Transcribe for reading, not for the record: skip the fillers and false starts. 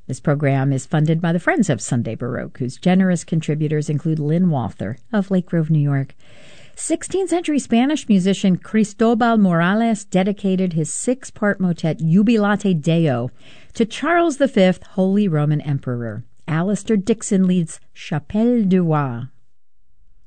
This program is funded by the Friends of Sunday Baroque, whose generous contributors include Lynn Walther of Lake Grove, New York. 16th century Spanish musician Cristobal Morales dedicated his 6-part motet Jubilate Deo to Charles V, Holy Roman Emperor. Alistair Dixon leads Chapelle du Roi.